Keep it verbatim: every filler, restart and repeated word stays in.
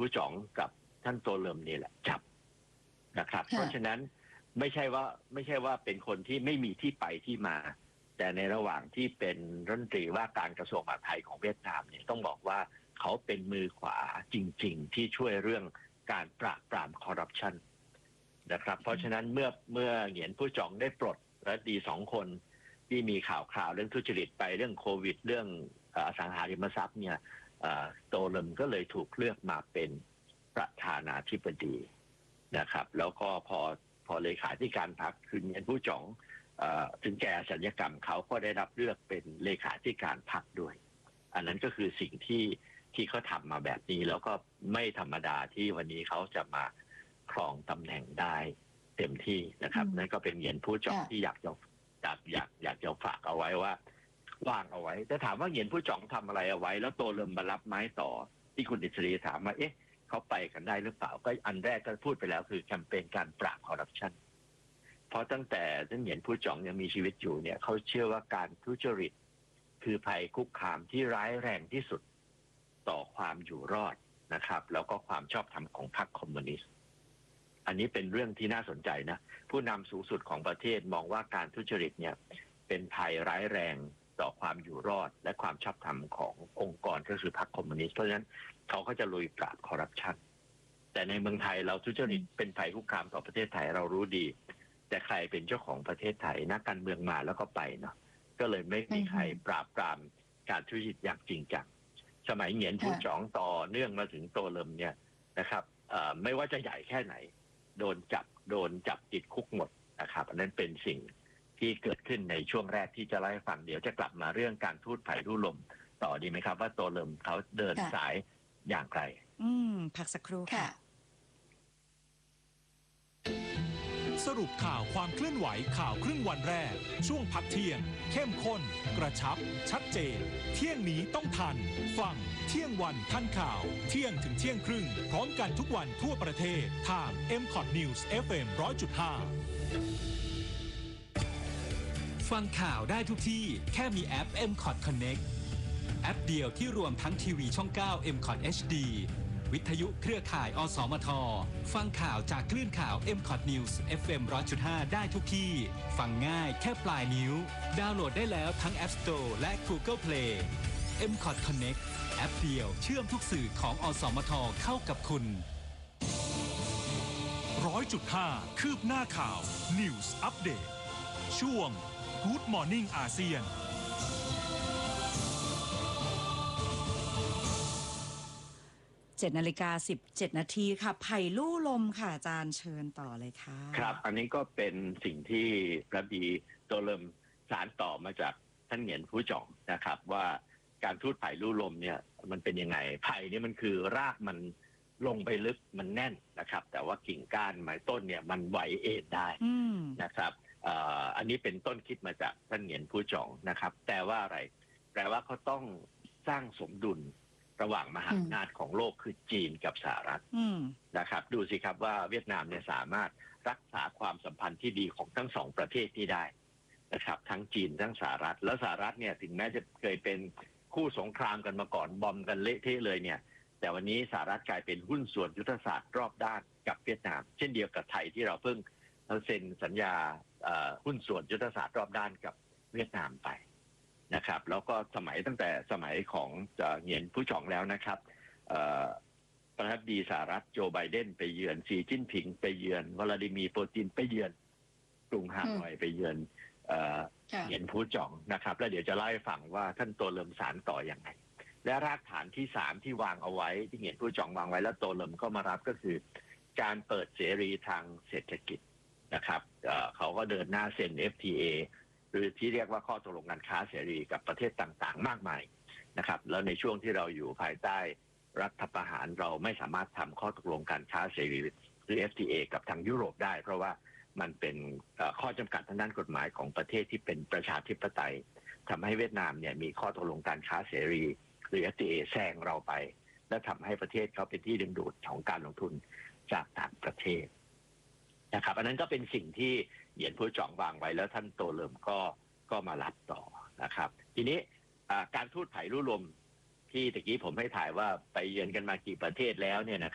ผู้จ่องกับท่านโตเลิมนี่แหละจับนะครับเพราะฉะนั้นไม่ใช่ว่าไม่ใช่ว่าเป็นคนที่ไม่มีที่ไปที่มาแต่ในระหว่างที่เป็นรัฐมนตรีว่าการกระทรวงมหาดไทยของเวียดนามเนี่ยต้องบอกว่าเขาเป็นมือขวาจริงๆที่ช่วยเรื่องการปราบปรามคอร์รัปชันนะครับเพราะฉะนั้นเมื่อเมื่อเหงียนผู้จ่องได้ปลดรัฐดีสองคนที่มีข่าวคราวเรื่องทุจริตไปเรื่องโควิดเรื่องอสังหาริมทรัพย์เนี่ยโตเลิมก็เลยถูกเลือกมาเป็นประธานาธิบดีนะครับแล้วก็พอพอเลขาธิการพรรคคือเหงียนผู้จ่องถึงแก่สัญญกรรมเขาก็ได้รับเลือกเป็นเลขาธิการพรรคด้วยอันนั้นก็คือสิ่งที่ที่เขาทำมาแบบนี้แล้วก็ไม่ธรรมดาที่วันนี้เขาจะมาครองตำแหน่งได้เต็มที่นะครับนั่นก็เป็นเหงียนผู้จ่องที่อยากจะอยากอยากอยากจะฝากเอาไว้ว่าวางเอาไว้แต่ถามว่าเหงียนผู้จ่องทำอะไรเอาไว้แล้วโตเลิมมารับไม้ต่อที่คุณอิสรีถามว่าเอ๊ะเขาไปกันได้หรือเปล่าก็อันแรกก็พูดไปแล้วคือแคมเปญการปราบคอร์รัปชันเพราะตั้งแต่ท่านเหงียนผู้จ่องยังมีชีวิตอยู่เนี่ยเขาเชื่อว่าการทุจริตคือภัยคุกคามที่ร้ายแรงที่สุดต่อความอยู่รอดนะครับแล้วก็ความชอบธรรมของพรรคคอมมิวนิสต์อันนี้เป็นเรื่องที่น่าสนใจนะผู้นำสูงสุดของประเทศมองว่าการทุจริตเนี่ยเป็นภัยร้ายแรงต่อความอยู่รอดและความชอบธรรมขององค์กรก็คือพรรคคอมมิวนิสต์เพราะฉะนั้นเขาก็จะลุยปราบคอร์รัปชันแต่ในเมืองไทยเราทุจริตเป็นภัยคุกคามต่อประเทศไทยเรารู้ดีแต่ใครเป็นเจ้าของประเทศไทยนักการเมืองมาแล้วก็ไปเนาะก็เลยไม่มีใครปราบปรามการทุจริตอย่างจริงจังสมัยเหงียนผู้จ่องต่อเนื่องมาถึงโตเลิมเนี่ยนะครับไม่ว่าจะใหญ่แค่ไหนโดนจับโดนจับติดคุกหมดนะครับอันนั้นเป็นสิ่งที่เกิดขึ้นในช่วงแรกที่จะเล่าให้ฟังเดี๋ยวจะกลับมาเรื่องการทูตไผ่ลู่ลมต่อดีไหมครับว่าโตเลิมเขาเดินสายอย่างไรอืมพักสักครู่ค่ะสรุปข่าวความเคลื่อนไหวข่าวครึ่งวันแรกช่วงพักเที่ยงเข้มข้นกระชับชัดเจนเที่ยงนี้ต้องทันฟังเที่ยงวันทันข่าวเที่ยงถึงเที่ยงครึ่งพร้อมกันทุกวันทั่วประเทศทาง เอ็ม คอท News เอฟ เอ็ม หนึ่งร้อยจุดห้า ฟังข่าวได้ทุกที่แค่มีแอป เอ็ม คอท Connect แอปเดียวที่รวมทั้งทีวีช่อง เก้า เอ็ม คอท เอช ดี วิทยุเครือข่าย อสมท ฟังข่าวจากคลื่นข่าว เอ็ม คอท News เอฟ เอ็ม หนึ่งร้อยจุดห้า ได้ทุกที่ฟังง่ายแค่ปลายนิ้วดาวน์โหลดได้แล้วทั้ง App Store และ Google Play เอ็ม คอท Connect แอปเดียวเชื่อมทุกสื่อของอสมทเข้ากับคุณ หนึ่งร้อยจุดห้า คืบหน้าข่าว News Update ช่วง Good Morning อาเซียนเจ็ดนาฬิกาสิบเจ็ดนาทีค่ะไผ่ลู่ลมค่ะอาจารย์เชิญต่อเลยค่ะครับอันนี้ก็เป็นสิ่งที่พระบีโตเลิมสารต่อมาจากท่านเหงียนผู้จ่องนะครับว่าการทูตไผ่ลู่ลมเนี่ยมันเป็นยังไงไผ่นี่มันคือรากมันลงไปลึกมันแน่นนะครับแต่ว่ากิ่งก้านไม้ต้นเนี่ยมันไหวเอ็นได้นะครับอันนี้เป็นต้นคิดมาจากท่านเหงียนผู้จ่องนะครับแต่ว่าอะไรแปลว่าเขาต้องสร้างสมดุลระหว่างมหาอำนาจของโลกคือจีนกับสหรัฐนะครับดูสิครับว่าเวียดนามเนี่ยสามารถรักษาความสัมพันธ์ที่ดีของทั้งสองประเทศที่ได้นะครับทั้งจีนทั้งสหรัฐแล้วสหรัฐเนี่ยถึงแม้จะเคยเป็นคู่สงครามกันมาก่อนบอมกันเละเทะเลยเนี่ยแต่วันนี้สหรัฐกลายเป็นหุ้นส่วนยุทธศาสตร์รอบด้านกับเวียดนามเช่นเดียวกับไทยที่เราเพิ่งเซ็นสัญญาหุ้นส่วนยุทธศาสตร์รอบด้านกับเวียดนามไปนะครับแล้วก็สมัยตั้งแต่สมัยของเหงียนผู้จ่องแล้วนะครับประธานาธิบดีสหรัฐโจไบเดนไปเยือนสีจิ้นผิงไปเยือนวลาดิมีร์ปูตินไปเยือนกรุงฮานอยไปเยือนเหงียนผู้จ่องนะครับแล้วเดี๋ยวจะเล่าให้ฟังว่าท่านโตเลิมสารต่ออย่างไรและรากฐานที่สามที่วางเอาไว้ที่เหงียนผู้จ่องวางไว้แล้วโตเลิมก็มารับก็คือการเปิดเสรีทางเศรษฐกิจนะครับเขาก็เดินหน้าเซ็น เอฟ ที เอหรือที่เรียกว่าข้อตกลงการค้าเสรีกับประเทศต่างๆมากมายนะครับแล้วในช่วงที่เราอยู่ภายใต้รัฐประหารเราไม่สามารถทำข้อตกลงการค้าเสรีหรือ เอฟ ที เอ กับทางยุโรปได้เพราะว่ามันเป็นข้อจำกัดทางด้านกฎหมายของประเทศที่เป็นประชาธิปไตยทำให้เวียดนามเนี่ยมีข้อตกลงการค้าเสรีหรือ เอฟ ที เอ แซงเราไปและทำให้ประเทศเขาเป็นที่ดึงดูดของการลงทุนจากต่างประเทศนะครับอันนั้นก็เป็นสิ่งที่เหงียนผู้จ่องวางไว้แล้วท่านโตเลิมก็ก็มารับต่อนะครับทีนี้การทูตไผ่ลู่ลมที่ตะกี้ผมให้ถ่ายว่าไปเยือนกันมากี่ประเทศแล้วเนี่ยนะครับ